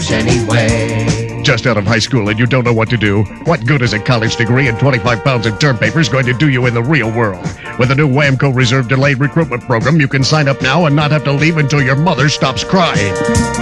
college anyway. Just out of high school and you don't know what to do? What good is a college degree and 25 pounds of term papers going to do you in the real world? With the new WAMCO Reserve Delayed Recruitment Program, you can sign up now and not have to leave until your mother stops crying.